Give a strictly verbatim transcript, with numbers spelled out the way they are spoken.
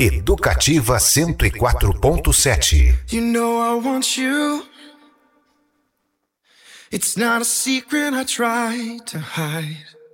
Educativa cento e quatro ponto sete. You know I want you. It's not a secret I try to hide.